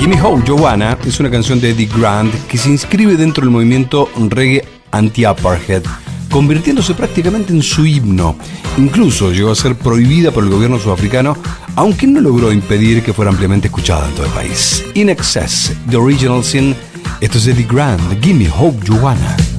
Gimme Hope Joanna es una canción de Eddie Grant que se inscribe dentro del movimiento reggae anti-apartheid, convirtiéndose prácticamente en su himno. Incluso llegó a ser prohibida por el gobierno sudafricano, aunque no logró impedir que fuera ampliamente escuchada en todo el país. In Excess, The Original Sin, esto es Eddie Grant, Gimme Hope Joanna.